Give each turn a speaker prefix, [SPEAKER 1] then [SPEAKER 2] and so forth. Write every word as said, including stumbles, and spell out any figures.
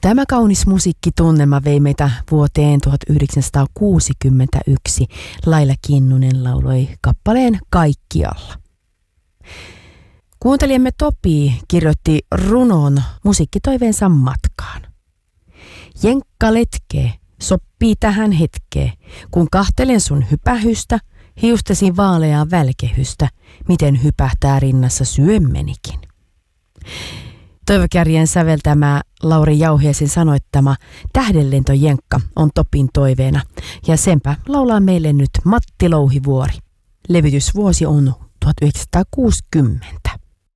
[SPEAKER 1] Tämä kaunis musiikkitunnelma vei meitä vuoteen tuhatyhdeksänsataakuusikymmentäyksi. Laila Kinnunen lauloi kappaleen Kaikkialla. Kuuntelijamme Topi kirjoitti runon musiikkitoiveensa matkaan. Jenkka letkee, soppii tähän hetkeen, kun kahtelen sun hypähystä, hiustesi vaaleaa välkehystä, miten hypähtää rinnassa syömmenikin. Toivokärjen säveltämä Lauri Jauhiaisen sanoittama Tähdenlento Jenkka on Topin toiveena, ja senpä laulaa meille nyt Matti Louhivuori. Levytysvuosi on tuhatyhdeksänsataakuusikymmentä.